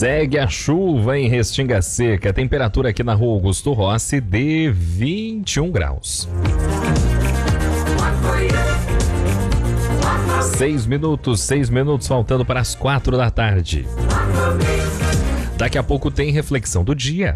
Segue a chuva em Restinga Seca. A temperatura aqui na rua Augusto Rossi de 21 graus. 6 minutos faltando para as 4 da tarde. Daqui a pouco tem reflexão do dia.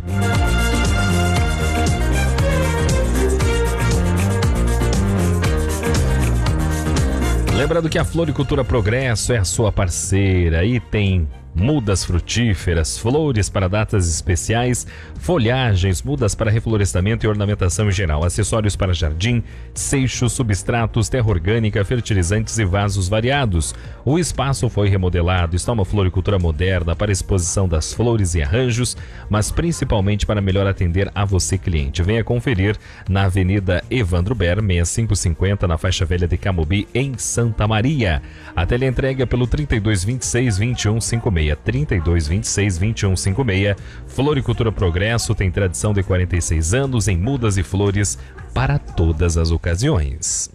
Lembrando que a Floricultura Progresso é a sua parceira e tem mudas frutíferas, flores para datas especiais, folhagens, mudas para reflorestamento e ornamentação em geral, acessórios para jardim, seixos, substratos, terra orgânica, fertilizantes e vasos variados. O espaço foi remodelado, está uma floricultura moderna para exposição das flores e arranjos, mas principalmente para melhor atender a você, cliente. Venha conferir na Avenida Evandro Ber, 6550, na faixa velha de Camobi, em Santa Maria. A teleentrega pelo 3226-2156. 3226-2156. Floricultura Progresso tem tradição de 46 anos em mudas e flores para todas as ocasiões.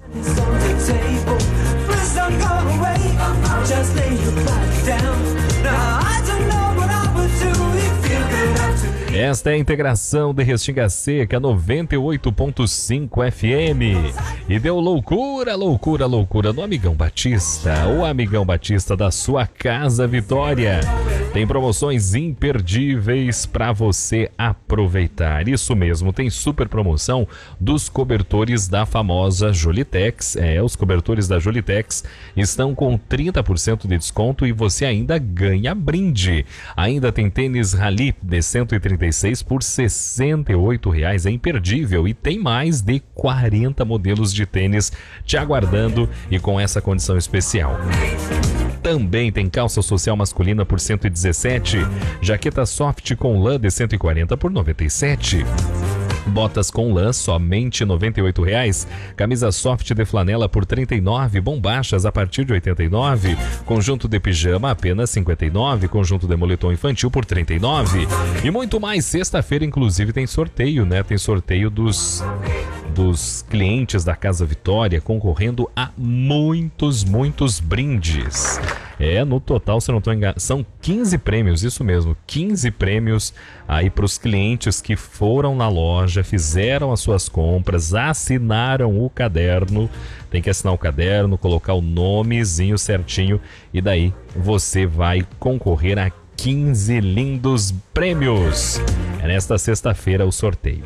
Esta é a integração de Restinga Seca 98.5 FM. E deu loucura no Amigão Batista. O Amigão Batista da sua Casa Vitória. Tem promoções imperdíveis para você aproveitar. Isso mesmo, tem super promoção dos cobertores da famosa Jolitex. Os cobertores da Jolitex estão com 30% de desconto e você ainda ganha brinde. Ainda tem tênis Rally de 136 por R$ 68,00. É imperdível e tem mais de 40 modelos de tênis te aguardando e com essa condição especial. Também tem calça social masculina por 117, jaqueta soft com lã de 140 por 97. Botas com lã somente R$ 98,00, camisa soft de flanela por R$ 39,00, bombachas a partir de R$ 89,00, conjunto de pijama apenas R$ 59,00, conjunto de moletom infantil por R$ 39,00 e muito mais. Sexta-feira inclusive tem sorteio, né? Tem sorteio dos clientes da Casa Vitória concorrendo a muitos brindes. No total, se não estou enganado, são 15 prêmios, isso mesmo, 15 prêmios aí para os clientes que foram na loja, fizeram as suas compras, assinaram o caderno. Tem que assinar o caderno, colocar o nomezinho certinho e daí você vai concorrer a 15 lindos prêmios. É nesta sexta-feira o sorteio.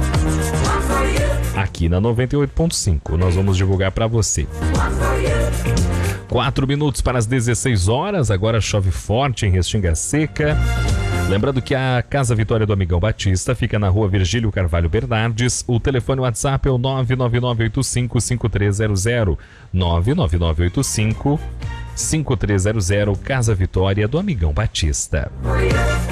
Aqui na 98.5 nós vamos divulgar para você. 4 minutos para as 16 horas, agora chove forte em Restinga Seca. Lembrando que a Casa Vitória do Amigão Batista fica na rua Virgílio Carvalho Bernardes. O telefone WhatsApp é o 99985-5300. 99985-5300, Casa Vitória do Amigão Batista.